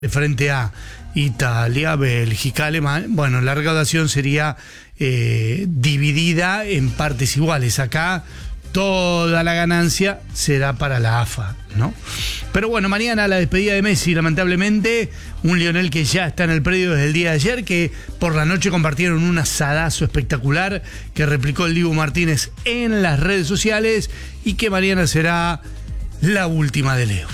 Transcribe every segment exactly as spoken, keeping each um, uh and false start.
frente a Italia, Bélgica, Alemania. Bueno, la recaudación sería eh, dividida en partes iguales. Acá toda la ganancia será para la A F A, ¿no? Pero bueno, mañana la despedida de Messi, lamentablemente, un Lionel que ya está en el predio desde el día de ayer, que por la noche compartieron un asadazo espectacular que replicó el Dibu Martínez en las redes sociales y que mañana será la última de Leo.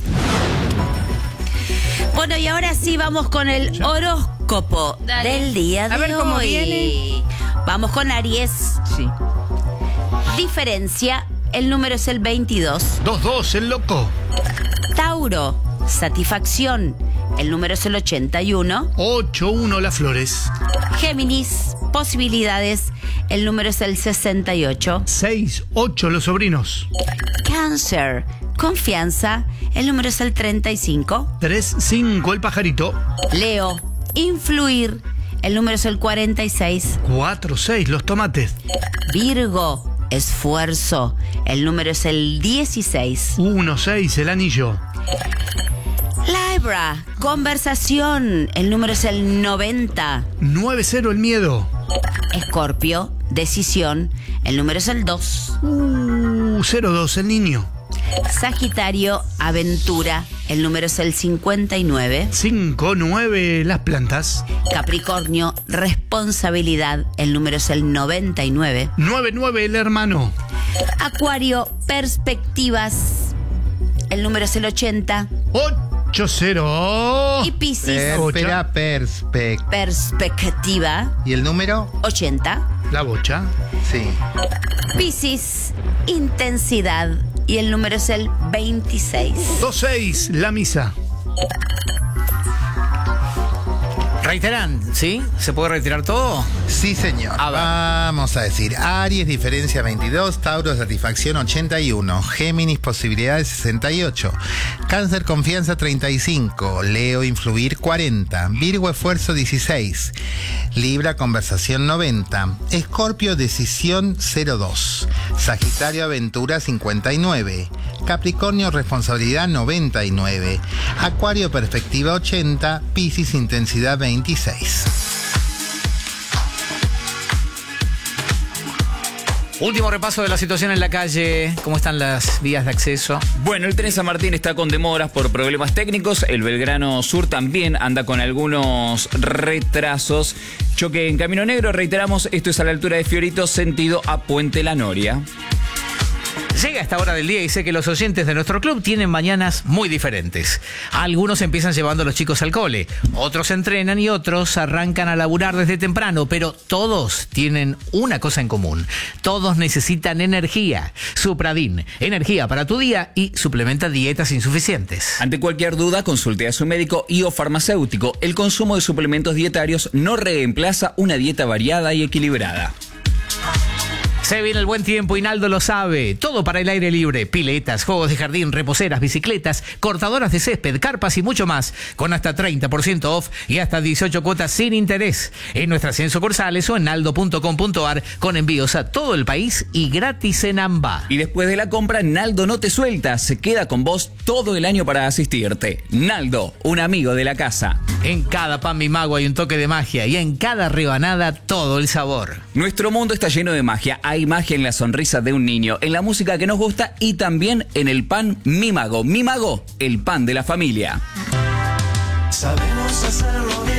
Bueno, y ahora sí vamos con el horóscopo Dale. del día de hoy. A ver cómo viene. Vamos con Aries. Sí. Diferencia, el número es el veintidós. dos dos, el loco. Tauro, satisfacción, el número es el ochenta y uno. ocho uno, las flores. Géminis, posibilidades, el número es el sesenta y ocho. seis ocho, los sobrinos. Cáncer, confianza, el número es el treinta y cinco. tres cinco, el pajarito. Leo, influir, el número es el cuarenta y seis. cuatro seis, los tomates. Virgo, esfuerzo, el número es el dieciséis. uno seis, el anillo. Libra, conversación, el número es el noventa. nueve cero, el miedo. Escorpio, decisión, el número es el dos. Uh, cero dos, el niño. Sagitario, aventura, el número es el cincuenta y nueve. cinco nueve, las plantas. Capricornio, responsabilidad, el número es el noventa y nueve. nueve nueve, el hermano. Acuario, perspectivas, el número es el ochenta. ocho cero. Y Piscis, Espera, perspec. perspectiva, ¿Y el número? ochenta. La bocha. Sí. Piscis, intensidad, y el número es el veintiséis. dos seis, la misa. Reiteran, ¿sí? ¿Se puede reiterar todo? Sí, señor. A ver. Vamos a decir, Aries, diferencia veintidós, Tauro, satisfacción ochenta y uno, Géminis, posibilidades sesenta y ocho, Cáncer, confianza treinta y cinco, Leo, influir cuarenta, Virgo, esfuerzo dieciséis, Libra, conversación noventa, Escorpio, decisión cero dos, Sagitario, aventura cincuenta y nueve, Capricornio, responsabilidad noventa y nueve, Acuario, perspectiva ochenta, Piscis, intensidad veintiséis. Último repaso de la situación en la calle. ¿Cómo están las vías de acceso? Bueno, el tren San Martín está con demoras por problemas técnicos. El Belgrano Sur también anda con algunos retrasos. Choque en Camino Negro, reiteramos, esto es a la altura de Fiorito, sentido a Puente La Noria. Llega a esta hora del día y sé que los oyentes de nuestro club tienen mañanas muy diferentes. Algunos empiezan llevando a los chicos al cole, otros entrenan y otros arrancan a laburar desde temprano, pero todos tienen una cosa en común. Todos necesitan energía. Supradin, energía para tu día y suplementa dietas insuficientes. Ante cualquier duda, consulte a su médico y o farmacéutico. El consumo de suplementos dietarios no reemplaza una dieta variada y equilibrada. Se viene el buen tiempo y Naldo lo sabe. Todo para el aire libre. Piletas, juegos de jardín, reposeras, bicicletas, cortadoras de césped, carpas y mucho más. Con hasta treinta por ciento off y hasta dieciocho cuotas sin interés. En nuestras cien sucursales o en naldo punto com punto ar con envíos a todo el país y gratis en AMBA. Y después de la compra, Naldo no te suelta. Se queda con vos todo el año para asistirte. Naldo, un amigo de la casa. En cada pan mi mago hay un toque de magia y en cada rebanada todo el sabor. Nuestro mundo está lleno de magia. Hay magia en la sonrisa de un niño, en la música que nos gusta y también en el pan Mi Mago. Mi Mago, el pan de la familia. Sabemos hacerlo bien.